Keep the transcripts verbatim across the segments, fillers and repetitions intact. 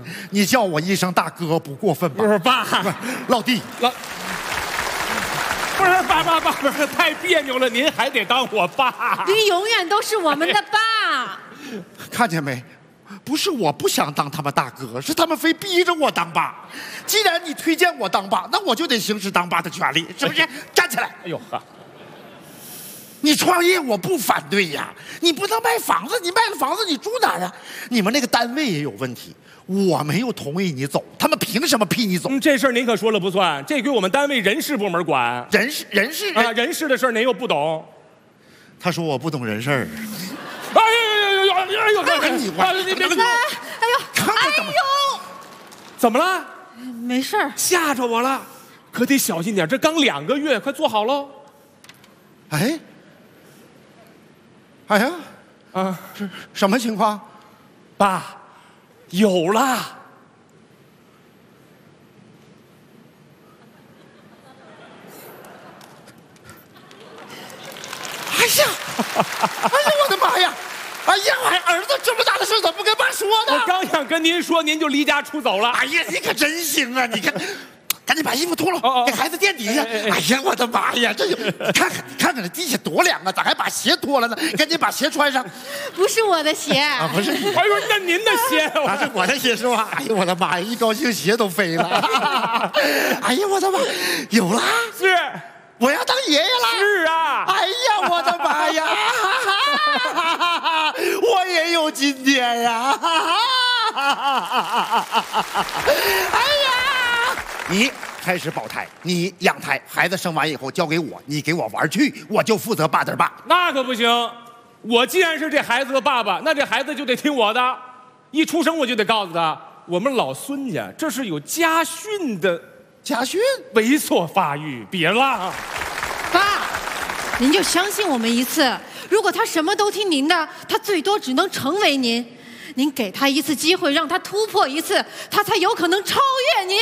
你叫我一声大哥不过分吧？ 不是爸， 不是老弟， 老。 不是爸爸爸不是太别扭了，您还得当我爸。 您永远都是我们的爸。 看见没？不是我不想当他们大哥，是他们非逼着我当爸。既然你推荐我当爸，那我就得行使当爸的权利，是不是？站起来！ 哎呦呵， 你创业我不反对呀，你不能卖房子，你卖了房子你住哪儿啊？你们那个单位也有问题。 我没有同意你走，他们凭什么批你走？ 嗯，这事儿您可说了不算，这归我们单位人事部门管。 人事人事啊，人事的事儿您又不懂。 他说我不懂人事儿。 哎呦呦呦呦！哎呦， 哎你我， 你别！ 哎呦， 看我怎么？ 哎呦， 怎么了？ 没事儿。 吓着我了，可得小心点，这刚两个月，快做好喽。 哎，哎呀， 啊， 这什么情况？ 爸。 有啦！ 哎呀，哎呀，我的妈呀！哎呀，还儿子这么大的事怎么不跟爸说呢？ 我刚想跟您说，您就离家出走了。 哎呀，你可真行啊！你看，赶紧把衣服脱了， 哦哦给孩子垫底下。 哎哎哎哎呀，我的妈呀！这有，看看看看这地下多凉啊，咋还把鞋脱了呢？赶紧把鞋穿上。 不是我的鞋啊，不是。 哎呦，那您的鞋， 啊，是我的鞋是吧？哎呦，我的妈呀！一高兴鞋都飞了。哎呀，我的妈，有啦！ 是， 我要当爷爷了。 是啊。 哎呀，我的妈呀！我也有今天呀！哎呀，你开始保胎，你养胎，孩子生完以后交给我，你给我玩去，我就负责爸的爸。 那可不行，我既然是这孩子的爸爸，那这孩子就得听我的，一出生我就得告诉他，我们老孙家这是有家训的， 家训猥琐发育，别了。 爸，您就相信我们一次。如果他什么都听您的，他最多只能成为您。您给他一次机会，让他突破一次，他才有可能超越您。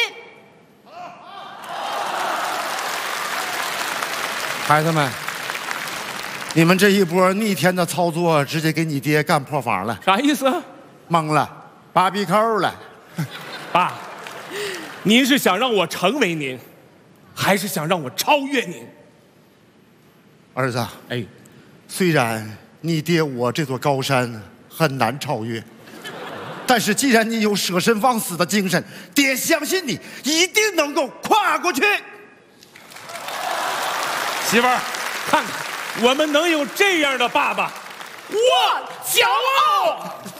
孩子们，你们这一波逆天的操作，直接给你爹干破防了， 啥意思？ 懵了，扒鼻扣了。 爸，您是想让我成为您，还是想让我超越您？ 儿子， 哎， 虽然你爹我这座高山很难超越，但是既然你有舍身忘死的精神，爹相信你一定能够跨过去。 媳妇儿，看看我们能有这样的爸爸，我骄傲。